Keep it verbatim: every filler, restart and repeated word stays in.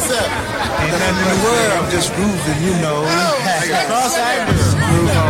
Ain't nothing in the world. I'm just grooving, you know. Cross-eyed girl. Groove on.